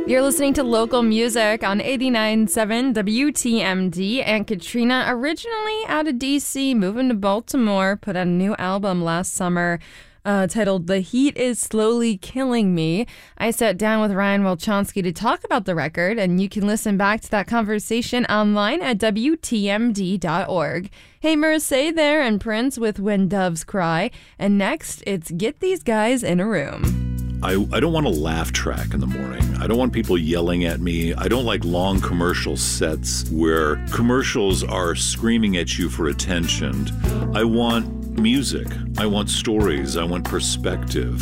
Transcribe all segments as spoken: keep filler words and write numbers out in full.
You're listening to local music on eighty-nine point seven W T M D. Aunt Katrina, originally out of D C, moving to Baltimore, put out a new album last summer uh, titled The Heat Is Slowly Killing Me. I sat down with Ryan Walchonsky to talk about the record, and you can listen back to that conversation online at W T M D dot org. Hey, Mercé there and Prince with When Doves Cry. And next, it's Get These Guys in a Room. I, I don't want a laugh track in the morning. I don't want people yelling at me. I don't like long commercial sets where commercials are screaming at you for attention. I want music. I want stories. I want perspective.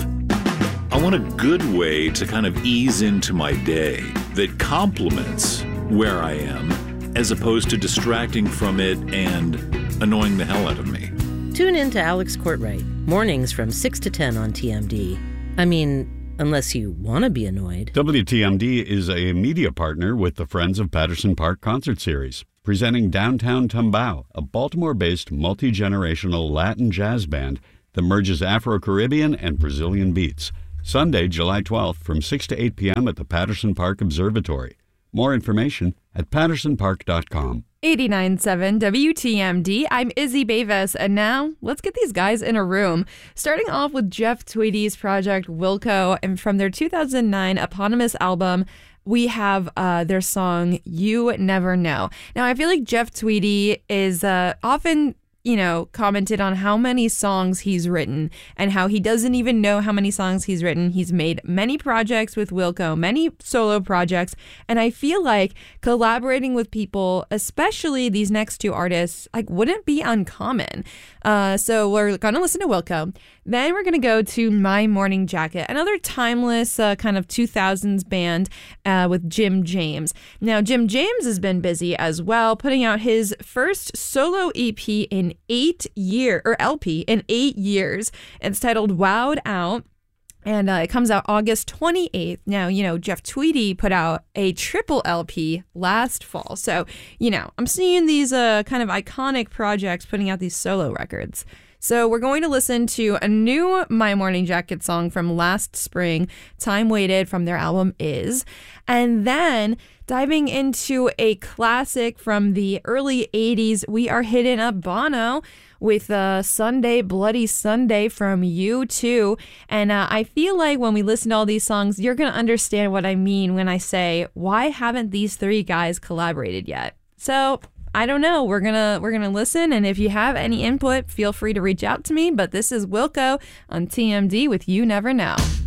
I want a good way to kind of ease into my day that complements where I am as opposed to distracting from it and annoying the hell out of me. Tune in to Alex Courtwright, mornings from six to ten on T M D. I mean, unless you want to be annoyed. W T M D is a media partner with the Friends of Patterson Park concert series, presenting Downtown Tumbao, a Baltimore-based multi-generational Latin jazz band that merges Afro-Caribbean and Brazilian beats. Sunday, July twelfth from six to eight p.m. at the Patterson Park Observatory. More information at patterson park dot com. eighty-nine point seven W T M D. I'm Izzy Bavis, and now let's get these guys in a room. Starting off with Jeff Tweedy's project Wilco, and from their two thousand nine eponymous album, we have uh, their song You Never Know. Now, I feel like Jeff Tweedy is uh, often, you know, commented on how many songs he's written and how he doesn't even know how many songs he's written. He's made many projects with Wilco, many solo projects, and I feel like collaborating with people, especially these next two artists, like wouldn't be uncommon. Uh, so we're gonna listen to Wilco. Then we're gonna go to My Morning Jacket, another timeless uh, kind of two thousands band uh, with Jim James. Now, Jim James has been busy as well, putting out his first solo E P in eight year or L P in eight years. It's titled Wowed Out. And uh, it comes out August twenty-eighth. Now, you know, Jeff Tweedy put out a triple L P last fall. So, you know, I'm seeing these uh, kind of iconic projects putting out these solo records. So we're going to listen to a new My Morning Jacket song from last spring, Time Waited, from their album Is. And then diving into a classic from the early eighties, we are hitting up Bono with uh, Sunday, Bloody Sunday from U two. And uh, I feel like when we listen to all these songs, you're going to understand what I mean when I say, why haven't these three guys collaborated yet? So I don't know. We're gonna we're gonna listen, and if you have any input, feel free to reach out to me. But this is Wilco on T M D with You Never Know.